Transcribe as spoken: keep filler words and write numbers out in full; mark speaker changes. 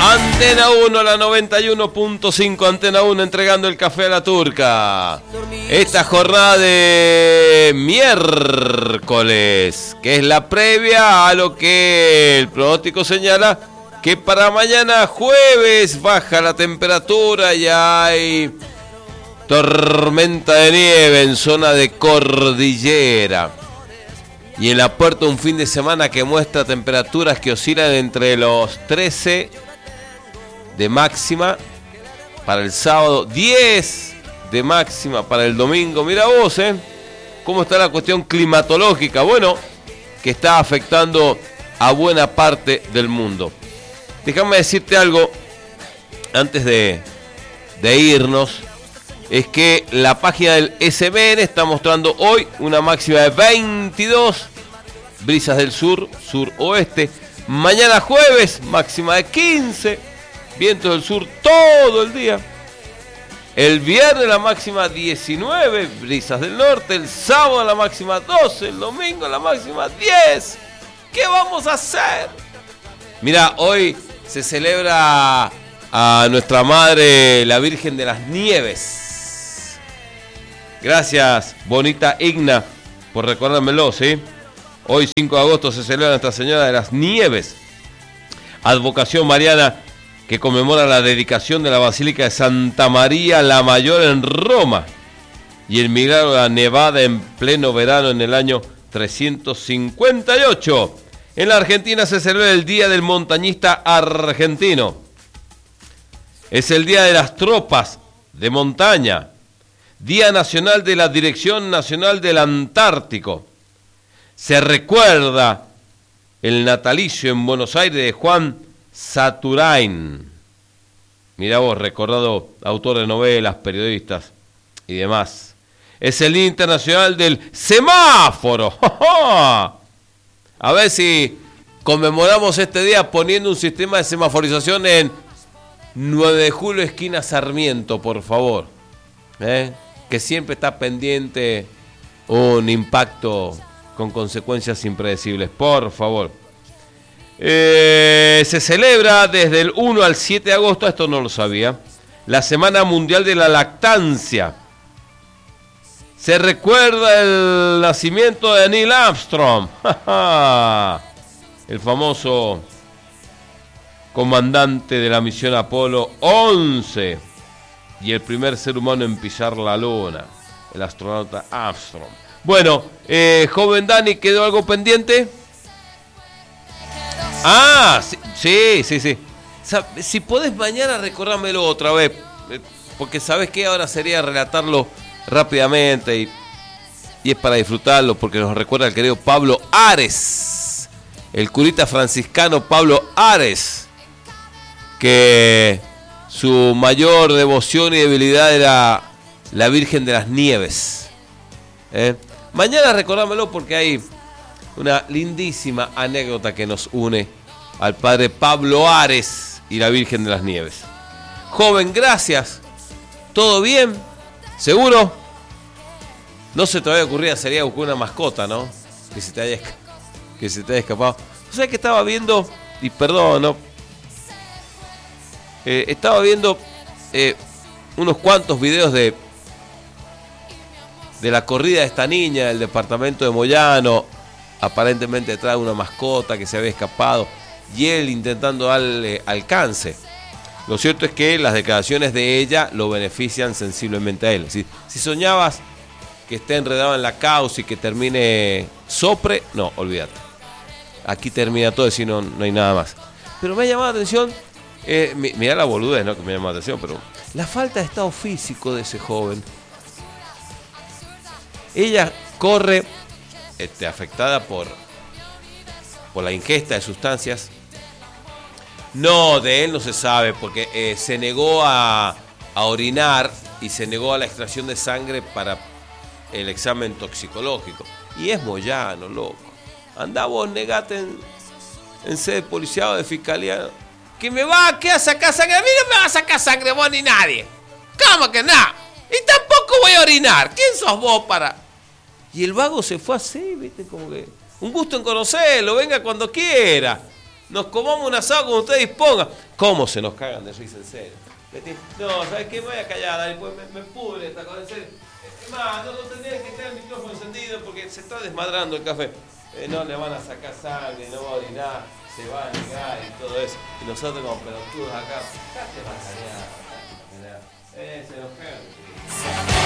Speaker 1: Antena uno, la noventa y uno punto cinco, Antena uno entregando el café a la turca. Esta jornada de miércoles, que es la previa a lo que el pronóstico señala, que para mañana jueves baja la temperatura y hay tormenta de nieve en zona de cordillera. Y en la puerta un fin de semana que muestra temperaturas que oscilan entre los trece de máxima para el sábado, diez de máxima para el domingo. Mira vos, ¿eh? ¿Cómo está la cuestión climatológica? Bueno, que está afectando a buena parte del mundo. Déjame decirte algo antes de, de irnos. Es que la página del S M N está mostrando hoy una máxima de veintidós, brisas del sur, sur-oeste. Mañana jueves, máxima de quince, vientos del sur todo el día. El viernes la máxima diecinueve, brisas del norte. El sábado la máxima doce, el domingo la máxima diez. ¿Qué vamos a hacer? Mira, hoy se celebra a nuestra madre, la Virgen de las Nieves. Gracias, bonita Igna, por recordármelo, ¿sí? Hoy, cinco de agosto, se celebra Nuestra Señora de las Nieves. Advocación mariana que conmemora la dedicación de la Basílica de Santa María la Mayor en Roma y el milagro de la nevada en pleno verano en el año trescientos cincuenta y ocho. En la Argentina se celebra el Día del Montañista Argentino. Es el Día de las Tropas de Montaña. Día Nacional de la Dirección Nacional del Antártico. Se recuerda el natalicio en Buenos Aires de Juan Saturain. Mirá vos, recordado autor de novelas, periodistas y demás. Es el Día Internacional del Semáforo. A ver si conmemoramos este día poniendo un sistema de semaforización en nueve de julio, esquina Sarmiento, por favor. ¿Eh? Que siempre está pendiente un impacto con consecuencias impredecibles, por favor. Eh, se celebra desde el uno al siete de agosto, esto no lo sabía, la Semana Mundial de la Lactancia. Se recuerda el nacimiento de Neil Armstrong, el famoso comandante de la misión Apolo once. Y el primer ser humano en pisar la luna, el astronauta Armstrong. Bueno, eh, joven Dani, ¿quedó algo pendiente? Ah, sí, sí, sí. sí. Si podés mañana recordármelo otra vez, porque sabes que ahora sería relatarlo rápidamente y, y es para disfrutarlo, porque nos recuerda el querido Pablo Ares, el curita franciscano Pablo Ares, que su mayor devoción y debilidad era la Virgen de las Nieves. ¿Eh? Mañana recordámelo porque hay una lindísima anécdota que nos une al padre Pablo Ares y la Virgen de las Nieves. Joven, gracias. ¿Todo bien? ¿Seguro? No se te había ocurrido, sería buscar una mascota, ¿no? Que se te haya, que se te haya escapado. O sea que estaba viendo, y perdón, ¿no? Eh, estaba viendo eh, unos cuantos videos de de la corrida de esta niña del departamento de Moyano, aparentemente trae una mascota que se había escapado y él intentando darle alcance. Lo cierto es que las declaraciones de ella lo benefician sensiblemente a él. Si, si soñabas que esté enredado en la causa y que termine sopre, no, olvídate. Aquí termina todo, y si no, no hay nada más. Pero me ha llamado la atención. Eh, mirá la boludez, ¿no? Que me llama la atención, pero la falta de estado físico de ese joven. Ella corre este, afectada por, por la ingesta de sustancias. No, de él no se sabe, porque eh, se negó a, a orinar y se negó a la extracción de sangre para el examen toxicológico. Y es Moyano, loco. Andá vos, negate en, en sede policial o de fiscalía. Que me va a, ¿qué a sacar sangre? A mí no me va a sacar sangre vos ni nadie. ¿Cómo que nada? Y tampoco voy a orinar. ¿Quién sos vos para...? Y el vago se fue así, ¿viste? Como que... Un gusto en conocerlo, venga cuando quiera. nos comamos un asado como ustedes dispongan. ¿Cómo se nos cagan de risa, en serio? No, ¿sabes qué? Me voy a callar, Dani, pues me, me pudre esta cosa, en serio. Es más, no, no tendría que estar el micrófono encendido porque se está desmadrando el café. Eh, no le van a sacar sangre, no va a orinar, se va a negar y todo eso. Y nosotros como pelotudos acá, acá te vas a callar, acá te vas a callar. Eh, se nos cagan.